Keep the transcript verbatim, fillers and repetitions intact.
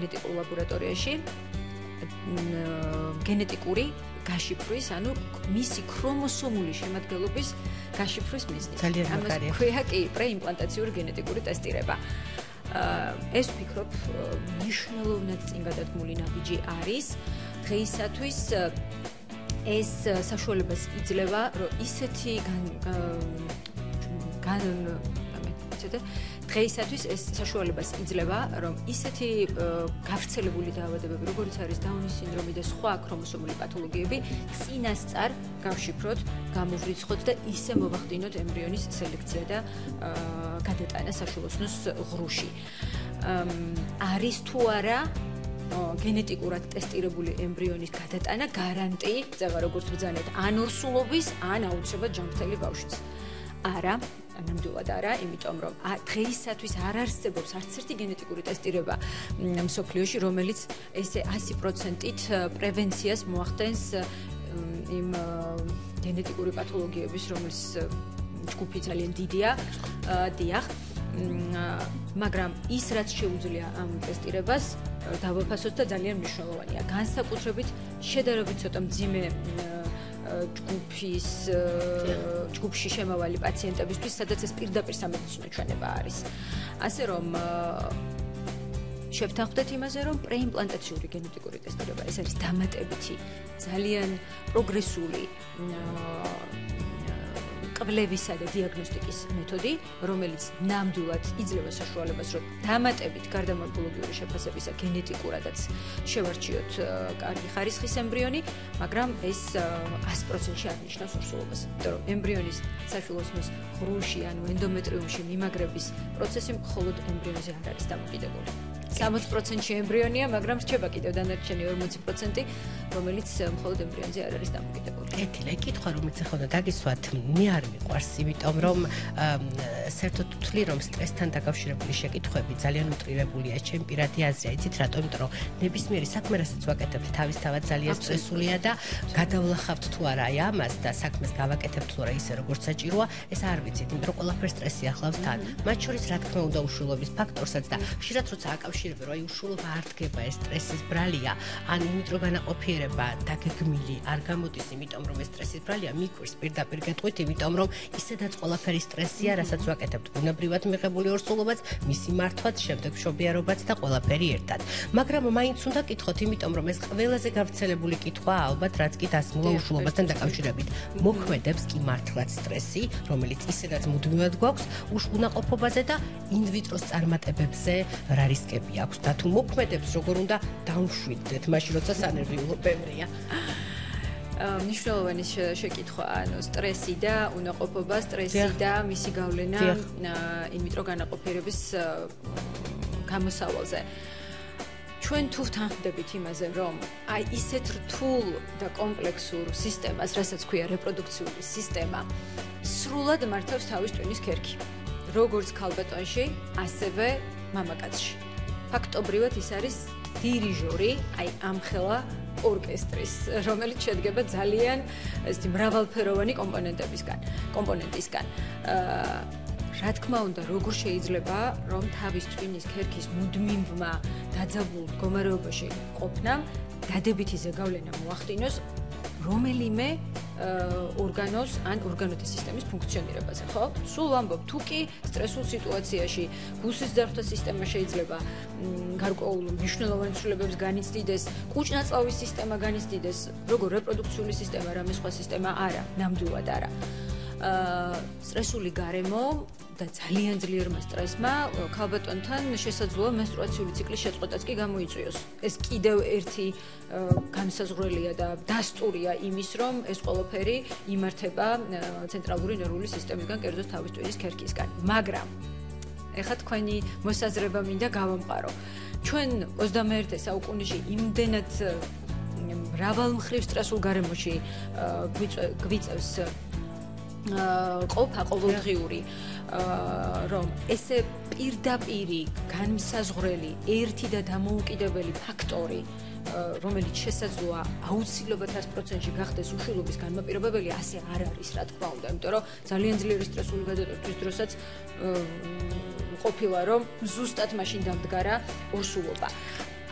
გენეტიკურ ლაბორატორიაში გენეტიკური გაშიფვრის, ანუ მისი ქრომოსომული შემადგენლობის გაშიფვრის მიზნით. ამას ქვია კი პრეიმპლანტაციური გენეტიკური ტესტირება. ეს ვფიქრობ მნიშვნელოვნად წინ გადადგმული ნაბიჯი არის. დღეისათვის ეს საშუალებას იძლევა, რომ ისეთი გან დღეისათვის ეს საშუალებას იძლევა, რომ ისეთი გავრცელებული დაავადებები, როგორც არის დაუნის სინდრომი და სხვა ქრომოსომული პათოლოგიები, წინასწარ გავშიფროთ, გამოვრიცხოთ და ისე მოვახდინოთ ემბრიონის სელექცია და გადატანა საშუალოსნოს ღრუში. არის თუ არა გენეტიკურად ტესტირებული ემბრიონის გადატანა გარანტი, წევა როგორც ბრძანეთ, ან ორსულობის, ან აუცილებლად ჯანმრთელი ბავშვის. არა, ნამდვილად არა, იმიტომ რომ დღეისათვის არ არსებობს არც ერთი გენეტიკური ტესტირება მსოფლიოში, რომელიც ესე ათი პროცენტით პრევენციას მოახდენს იმ გენეტიკური პათოლოგიების, რომელიც ჯგუფი ძალიან დიდია, დიახ, მაგრამ ის რაც შეუძლია ამ ტესტირებას დავაფასოთ და ძალიან მნიშვნელოვანია. განსაკუთრებით შედარებით ცოტა მძიმე ჯგუფის ჯგუფში შემავალი პაციენტებისთვის, სადაც ეს პირდაპირ სამედიცინო ჩვენება არის. ასე რომ შევთანხმდეთ იმაზე, რომ პრეიმპლანტაციური გენეტიკური ტესტირება ეს არის დამატებითი, ძალიან პროგრესული კვლევისა და დიაგნოსტიკის მეთოდი, რომელიც ნამდვილად იძლევა საშუალებას, რომ დამატებით გარდა მორფოლოგიური შეფასებისა გენეტიკურადაც შევარჩიოთ კარგი ხარისხის ემბრიონი, მაგრამ ეს ათი პროცენტში არ ნიშნავს ორსულობას. იმიტომ რომ ემბრიონის საშუალოსნოს ღრუში, ანუ ენდომეტრიუმში მიმაგრების პროცესი მხოლოდ ემბრიონზე არ არის დამოკიდებული. სამოცი პროცენტში ემბრიონია, მაგრამ რჩება კიდევ დანარჩენი ორმოცი პროცენტი, რომელიც მხოლოდ ემბრიონზე არ არის დამოკიდებული. ეთილე კითხვა, რომელიც ახლა დაგისვათ, მე არ მიყვარს, იმიტომ რომ საერთოდ თვლი რომ სტრესთან დაკავშირებული შეკითხვები ძალიან უტრირებულია, ჩემი პირადი აზრია, იცით რატო? იმიტომ რომ ნებისმიერი საქმე, რასაც ვაკეთებთ, თავისთავად ძალიან სტრესულია და გადავლახავთ თუ არა აი ამას და საქმეს გავაკეთებთ თუ არა ისე როგორც საჭიროა, ეს არ ვიცით, იმიტომ რომ ყველაფერს სტრესი ახლავს თან. მათ შორის რა თქმა უნდა უშულობის ფაქტორსაც და ხშირად როცა აკავშირებ, რომ აი უშულობა არ დგება, ეს სტრესის ბრალია, ან იმით რომ განაყოფიერება დაგეგმილი არ გამოდის, იმიტომ რომ ეს სტრესის ბრალია მიქვირს პირდაპირ გეტყვით, იმიტომ რომ ისედაც ყველაფერი სტრესია, რასაც ვაკეთებთ, ბუნებრივად მიღებული ორსულობაც, მისი მართვაც, შემდეგ მშობიარობაც და ყველაფერი ერთად. მაგრამ მაინც უნდა კითხოთ, იმიტომ რომ ეს ყველაზე გავრცელებული კითხვა, ალბათ რაც კი დასმულა უშულობასთან დაკავშირებით. მოქმედებს კი მართლაც სტრესი, რომელიც ისედაც მუდმივად გვაქვს, უნაყოფობაზე და ინვიტროს წარმატებებზე რა რისკები აქვს და თუ მოქმედებს, როგორ უნდა დავშვიდდეთ, მაშინ როცა სანერვიულო ბევრია. მნიშვნელოვანი შეკითხვა, ანუ სტრესი და უნაყოფობა, სტრესი და მისი გავლენა ინვიტრო განაყოფიერების გამოსავალზე. ჩვენ თუ ვთანხმდებით იმაზე, რომ აი ისეთ რთულ და კომპლექსურ სისტემას, რასაც ქვია რეპროდუქციული სისტემა, სრულად მართავს თავის ტვინის ქერქი. როგორც ქალბატონში, ასევე მამაკაცში. ფაქტობრივად ის არის დირიჟორი, აი ამხელა ორკესტრის, რომელიც შედგება ძალიან ესეთი მრავალფეროვანი კომპონენტებისგან, კომპონენტისგან. რა თქმა უნდა, როგორ შეიძლება, რომ თავის ტვინის ქერქის მუდმივმა დაძაბულ მდგომარეობაში ყოფნამ დადებითი ზეგავლენა მოახდინოს რომელიმე ორგანოს ან ორგანოთა სისტემის ფუნქციონირებაზე, ხო? სულ ვამბობ, თუ კი სტრესულ სიტუაციაში გუსის ძარღვთა სისტემა შეიძლება გარკვეულ მნიშვნელოვან ცვლილებებს განიცდიდეს, კუჭ-ნაწლავის სისტემა განიცდიდეს, როგორ რეპროდუქციული სისტემა, რამე სხვა სისტემა არა, ნამდვილად არა. სტრესული გარემო და ძალიან ძლიერმა სტრესმა ქალბატონთან შესაძლოა მენსტრუაციული ციკლის შეწყვეტაც კი გამოიწვიოს. ეს კიდევ ერთი განსაზღვრელია და დასტურია იმის, რომ ეს ყველაფერი იმართება ცენტრალური ნერვული სისტემისგან, კერძოდ თავის ტვინის ქერქისგან. მაგრამ ეხლა თქვენი მოსაზრება მინდა გავამყარო. ჩვენ ოცდამეერთე საუკუნეში იმდენად მრავალმხრივ სტრესულ გარემოში გვიწევს ყოფა ყოველდღიური, რომ ესე პირდაპირი განმსაზღვრელი ერთი და დამოუკიდებელი ფაქტორი, რომელიც შესაძლოა აუცილებლად ათი პროცენტში გახდეს უშვილობის განმაპირობებელი, ასე არ არის, რა თქმა უნდა, იმიტომ რომ ძალიან ძლიერი სტრესული გადატვირთვის დროსაც ყოფილა, რომ ზუსტად მაშინ დამდგარა ორსულობა.